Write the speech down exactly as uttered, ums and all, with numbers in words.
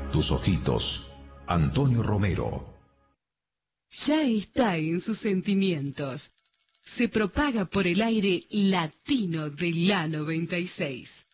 tus ojitos, Antonio Romero. Ya está en sus sentimientos. Se propaga por el aire latino de la noventa y seis.